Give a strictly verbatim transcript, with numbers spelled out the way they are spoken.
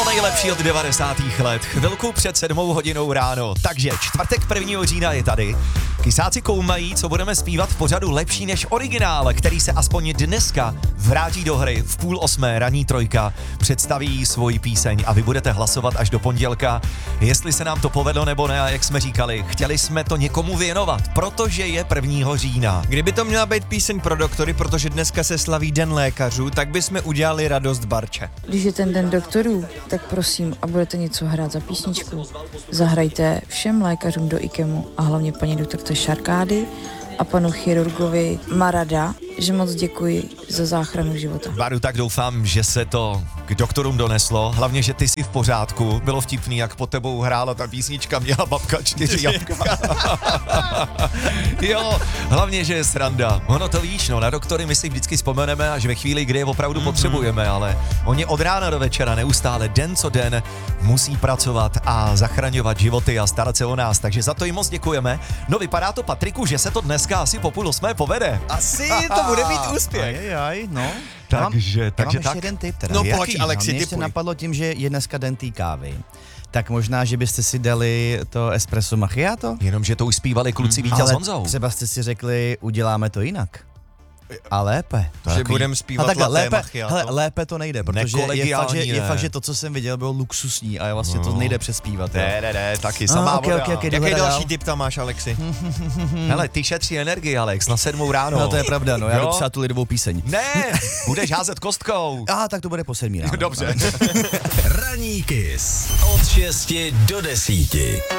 nejlepší od devadesátých let, chvilku před sedmou hodinou ráno. Takže čtvrtek prvního října je tady. Kysáci koumají, co budeme zpívat v pořadu Lepší než originál, který se aspoň dneska vrátí do hry v půl osmé. Ranní trojka představí svoji píseň a vy budete hlasovat až do pondělka, jestli se nám to povedlo nebo ne. A jak jsme říkali, chtěli jsme to někomu věnovat, protože je prvního října. Kdyby to měla být píseň pro doktory, protože dneska se slaví Den lékařů, tak bychom udělali radost Barče. Když je ten den doktorů, tak prosím, a budete něco hrát za písničku, zahrajte všem lékařům do IKEMu a hlavně paní doktorce Šarkády a panu chirurgovi Marada, že moc děkuji za záchranu života. Baru, tak doufám, že se to k doktorům doneslo, hlavně, že ty jsi v pořádku. Bylo vtipný, jak pod tebou hrála ta písnička, měla babka čtyři jabka. Jo, hlavně, že je sranda. Ono to víš, no, na doktory my si vždycky vzpomeneme až ve chvíli, kdy je opravdu mm-hmm. potřebujeme, ale oni od rána do večera neustále, den co den, musí pracovat a zachraňovat životy a starat se o nás, takže za to jim moc děkujeme. No, vypadá to, Patriku, že se to dneska asi po půl osmé povede. Asi to bude mít úspěch. Ajajaj, no. Takže, já takže mám tak. ještě jeden tip teda. No Jaký? pojď, Alexi, Mě ještě tipuj. napadlo tím, že je dneska den té kávy. Tak možná, že byste si dali to espresso macchiato? Jenomže to už zpívali kluci Vítě s Ale Honzou. třeba jste si řekli, uděláme to jinak. A lépe. To Že takový- budeme A zpívat takhle, latte lépe, macchiato. hele, lépe to nejde, protože je fakt, Nekolegiální, že, je ne. fakt, že to, co jsem viděl, bylo luxusní a vlastně to nejde přespívat. jo. Ne, ne, ne, taky Ah, samá okay, voda. okay, okay. Jaký Jdeme další dál. tip tam máš, Alexi? Hele, ty šetří energii, Alex, na sedmou ráno. No to je pravda, no, já Jo? jdu psát tu lidovou píseň. Ne, budeš házet kostkou. A tak to bude po sedmí ráno. Dobře. Ranní Kiss od šesti do desíti.